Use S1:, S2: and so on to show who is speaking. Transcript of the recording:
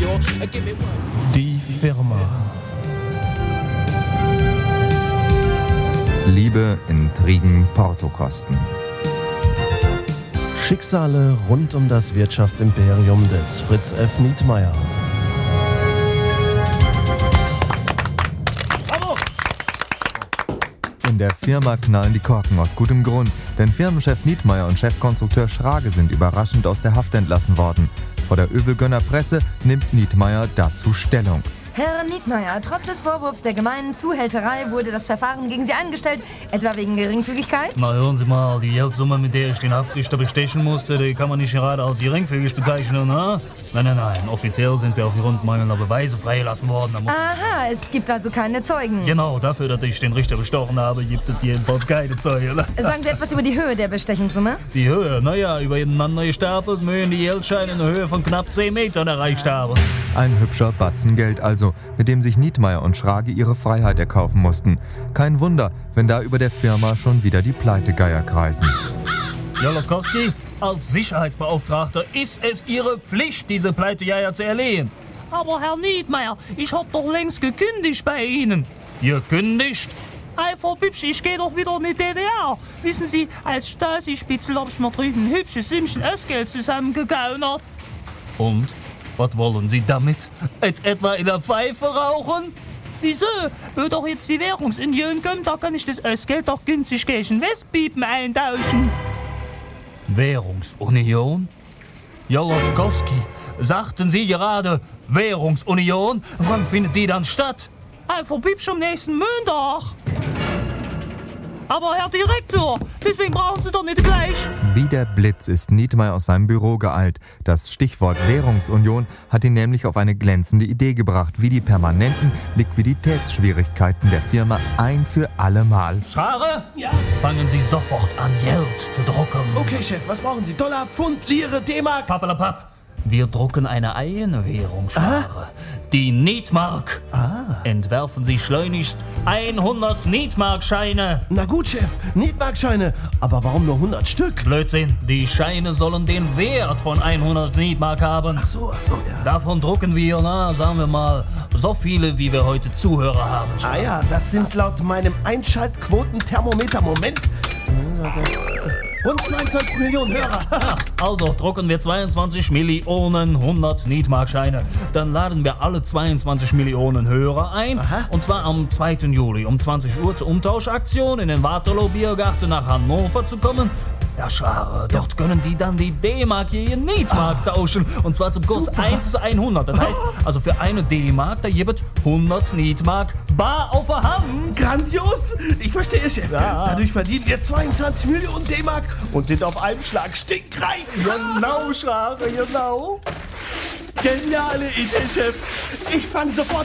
S1: Die Firma.
S2: Liebe, Intrigen, Portokosten.
S1: Schicksale rund um das Wirtschaftsimperium des Fritz F. Nietmeyer.
S2: In der Firma knallen die Korken aus gutem Grund, denn Firmenchef Nietmeyer und Chefkonstrukteur Schrage sind überraschend aus der Haft entlassen worden. Vor der Övelgönner Presse nimmt Nietmeyer dazu Stellung.
S3: Herr Nietmeyer, trotz des Vorwurfs der gemeinen Zuhälterei wurde das Verfahren gegen Sie eingestellt, etwa wegen Geringfügigkeit?
S4: Na hören Sie mal, die Geldsumme, mit der ich den Haftrichter bestechen musste, die kann man nicht gerade als geringfügig bezeichnen, ne? Nein, offiziell sind wir aufgrund mangelnder Beweise freigelassen worden.
S3: Aha, es gibt also keine Zeugen.
S4: Genau, dafür, dass ich den Richter bestochen habe, gibt es jedenfalls keine Zeugen.
S3: Sagen Sie etwas über die Höhe der Bestechungssumme?
S4: Die Höhe, übereinander gestapelt, mögen die Geldscheine in der Höhe von knapp 10 Metern erreicht haben.
S2: Ein hübscher Batzen Geld also, mit dem sich Nietmeyer und Schrage ihre Freiheit erkaufen mussten. Kein Wunder, wenn da über der Firma schon wieder die Pleitegeier kreisen.
S4: Jolodkowski, als Sicherheitsbeauftragter ist es Ihre Pflicht, diese Pleitegeier zu erlegen. Aber Herr Nietmeyer, ich hab doch längst gekündigt bei Ihnen. Gekündigt? Hey, Frau Pübsch, ich geh doch wieder in die DDR. Wissen Sie, als Stasi-Spitzel hab ich mir drüben ein hübsches Sümmchen Östgeld zusammengegaunert. Und? Was wollen Sie damit? Etwa in der Pfeife rauchen? Wieso? Wo doch jetzt die Währungsunion kommt, da kann ich das Östgeld doch günstig gegen Westpiepen eintauschen. Währungsunion? Jolodkowski, sagten Sie gerade Währungsunion? Wann findet die dann statt? Einfach Pipsch am nächsten Montag. Aber Herr Direktor, deswegen brauchen Sie doch nicht gleich.
S2: Wie der Blitz ist Nietmeyer aus seinem Büro geeilt. Das Stichwort Währungsunion hat ihn nämlich auf eine glänzende Idee gebracht, wie die permanenten Liquiditätsschwierigkeiten der Firma ein für alle Mal.
S4: Schrage? Ja? Fangen Sie sofort an, Geld zu drucken.
S5: Okay, Chef, was brauchen Sie? Dollar, Pfund, Lire, D-Mark?
S4: Pappelapapp. Wir drucken eine eigene Währung, Schrage. Die Nietmark. Entwerfen Sie schleunigst 100 Nietmarkscheine.
S5: Na gut, Chef, Nietmarkscheine. Aber warum nur 100 Stück?
S4: Blödsinn, die Scheine sollen den Wert von 100 Nietmark haben.
S5: Ach so, ja.
S4: Davon drucken wir, sagen wir mal, so viele, wie wir heute Zuhörer haben.
S5: Ah ja, das sind laut meinem Einschaltquotenthermometer, Moment, rund 22 Millionen Hörer.
S4: Also drucken wir 22 Millionen 100 Nietmarkscheine. Dann laden wir alle 22 Millionen Hörer ein.
S5: Aha.
S4: Und zwar am 2. Juli um 20 Uhr zur Umtauschaktion in den Waterloo Biergarten nach Hannover zu kommen. Ja, Schare, dort können die dann die D-Mark gegen Nietmark tauschen. Und zwar zum Kurs 1:100. Das heißt, also für eine D-Mark, da gibt 100 Nietmark bar auf der Hand.
S5: Grandios! Ich verstehe, Chef.
S4: Ja.
S5: Dadurch verdienen wir 22 Millionen D-Mark und sind auf einem Schlag stinkreich.
S4: Genau, Schare, genau.
S5: Geniale Idee, Chef. Ich fange sofort